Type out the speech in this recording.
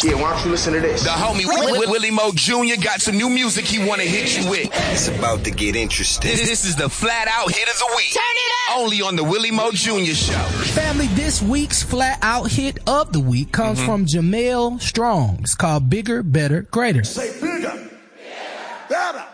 Yeah, why don't you listen to this? The homie Willie Mo Jr. got some new music he want to hit you with. It's about to get interesting. This is the Flat Out Hit of the Week. Turn it up! Only on the Willie Mo Jr. Show. Family, this week's Flat Out Hit of the Week comes from Jamel Strong. It's called Bigger, Better, Greater. Say bigger, better.